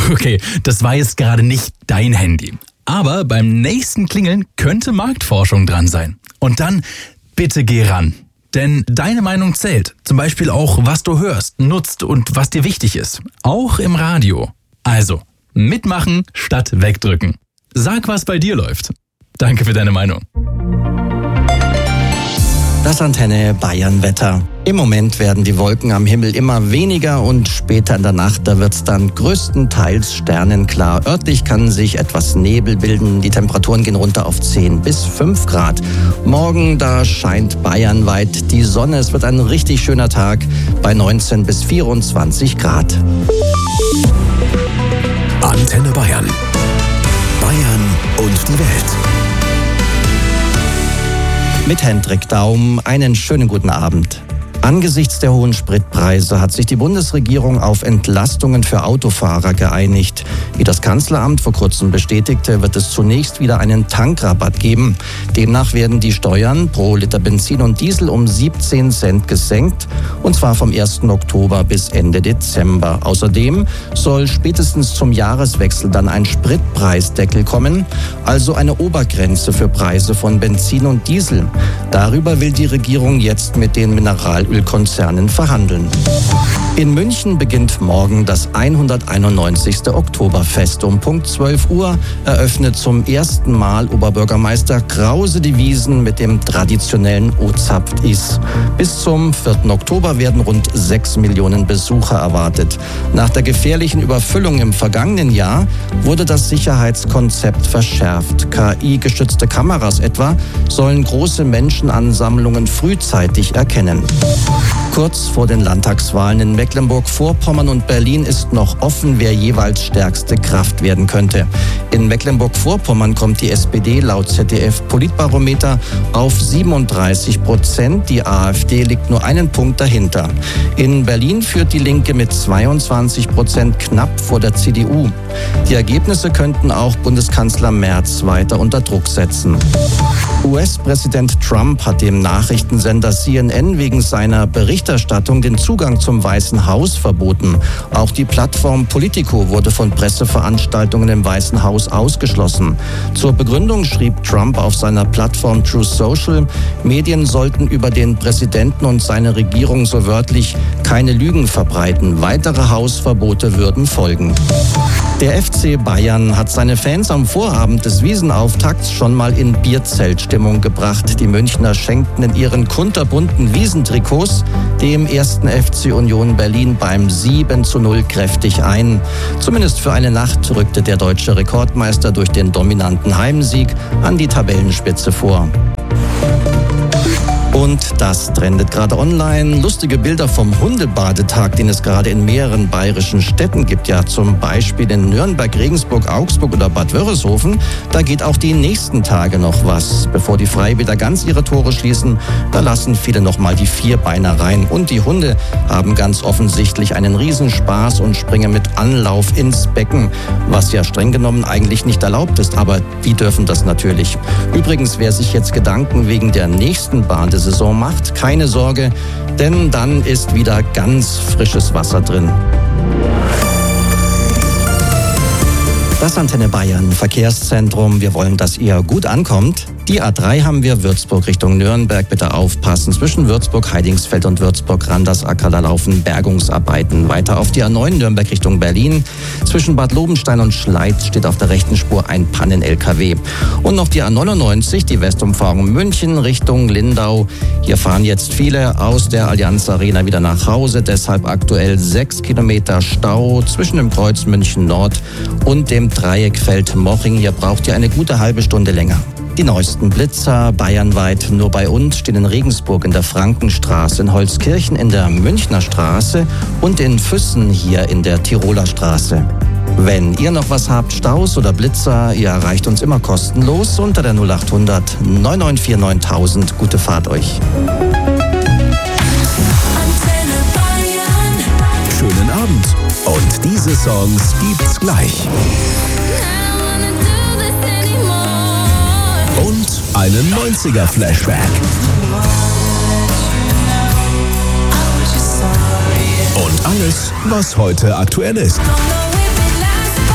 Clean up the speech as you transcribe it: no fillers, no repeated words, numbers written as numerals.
Okay, das war jetzt gerade nicht dein Handy. Aber beim nächsten Klingeln könnte Marktforschung dran sein. Und dann bitte geh ran. Denn deine Meinung zählt. Zum Beispiel auch, was du hörst, nutzt und was dir wichtig ist. Auch im Radio. Also, mitmachen statt wegdrücken. Sag, was bei dir läuft. Danke für deine Meinung. Das Antenne Bayern Wetter. Im Moment werden die Wolken am Himmel immer weniger und später in der Nacht, da wird's dann größtenteils sternenklar. Örtlich kann sich etwas Nebel bilden. Die Temperaturen gehen runter auf 10 bis 5 Grad. Morgen, da scheint bayernweit die Sonne. Es wird ein richtig schöner Tag bei 19 bis 24 Grad. Antenne Bayern. Bayern und die Welt. Mit Hendrik Daum einen schönen guten Abend. Angesichts der hohen Spritpreise hat sich die Bundesregierung auf Entlastungen für Autofahrer geeinigt. Wie das Kanzleramt vor kurzem bestätigte, wird es zunächst wieder einen Tankrabatt geben. Demnach werden die Steuern pro Liter Benzin und Diesel um 17 Cent gesenkt, und zwar vom 1. Oktober bis Ende Dezember. Außerdem soll spätestens zum Jahreswechsel dann ein Spritpreisdeckel kommen, also eine Obergrenze für Preise von Benzin und Diesel. Darüber will die Regierung jetzt mit den Mineralölkonzernen verhandeln. In München beginnt morgen das 191. Oktoberfest. Um Punkt 12 Uhr eröffnet zum ersten Mal Oberbürgermeister Krause die Wiesn mit dem traditionellen O-Zapft-Is. Bis zum 4. Oktober werden rund 6 Millionen Besucher erwartet. Nach der gefährlichen Überfüllung im vergangenen Jahr wurde das Sicherheitskonzept verschärft. KI-gestützte Kameras etwa sollen große Menschenansammlungen frühzeitig erkennen. Kurz vor den Landtagswahlen in Mecklenburg-Vorpommern und Berlin ist noch offen, wer jeweils stärkste Kraft werden könnte. In Mecklenburg-Vorpommern kommt die SPD laut ZDF-Politbarometer auf 37%. Die AfD liegt nur einen Punkt dahinter. In Berlin führt die Linke mit 22% knapp vor der CDU. Die Ergebnisse könnten auch Bundeskanzler Merz weiter unter Druck setzen. US-Präsident Trump hat dem Nachrichtensender CNN wegen seiner Berichterstattung den Zugang zum Weißen Haus verboten. Auch die Plattform Politico wurde von Presseveranstaltungen im Weißen Haus ausgeschlossen. Zur Begründung schrieb Trump auf seiner Plattform Truth Social, Medien sollten über den Präsidenten und seine Regierung so wörtlich keine Lügen verbreiten. Weitere Hausverbote würden folgen. Der FC Bayern hat seine Fans am Vorabend des Wiesenauftakts schon mal in Bierzeltstimmung gebracht. Die Münchner schenkten in ihren kunterbunten Wiesentrikots dem 1. FC Union Berlin beim 7:0 kräftig ein. Zumindest für eine Nacht rückte der deutsche Rekordmeister durch den dominanten Heimsieg an die Tabellenspitze vor. Und das trendet gerade online. Lustige Bilder vom Hundebadetag, den es gerade in mehreren bayerischen Städten gibt. Ja, zum Beispiel in Nürnberg, Regensburg, Augsburg oder Bad Wörishofen. Da geht auch die nächsten Tage noch was. Bevor die Freibäder ganz ihre Tore schließen, da lassen viele noch mal die Vierbeiner rein. Und die Hunde haben ganz offensichtlich einen Riesenspaß und springen mit Anlauf ins Becken. Was ja streng genommen eigentlich nicht erlaubt ist, aber die dürfen das natürlich. Übrigens, wer sich jetzt Gedanken wegen der nächsten Badesaison macht, keine Sorge, denn dann ist wieder ganz frisches Wasser drin. Das Antenne Bayern Verkehrszentrum. Wir wollen, dass ihr gut ankommt. Die A3 haben wir Würzburg Richtung Nürnberg. Bitte aufpassen. Zwischen Würzburg, Heidingsfeld und Würzburg-Randersacker, da laufen Bergungsarbeiten. Weiter auf die A9 Nürnberg Richtung Berlin. Zwischen Bad Lobenstein und Schleiz steht auf der rechten Spur ein Pannen-LKW. Und noch die A99, die Westumfahrung München Richtung Lindau. Hier fahren jetzt viele aus der Allianz Arena wieder nach Hause. Deshalb aktuell 6 Kilometer Stau zwischen dem Kreuz München Nord und dem Dreieck Feldmoching. Hier braucht ihr eine gute halbe Stunde länger. Die neuesten Blitzer bayernweit nur bei uns stehen in Regensburg in der Frankenstraße, in Holzkirchen in der Münchner Straße und in Füssen hier in der Tiroler Straße. Wenn ihr noch was habt, Staus oder Blitzer, ihr erreicht uns immer kostenlos unter der 0800 994 9000. Gute Fahrt euch. Schönen Abend. Und diese Songs gibt's gleich. Und einen 90er-Flashback. Und alles, was heute aktuell ist.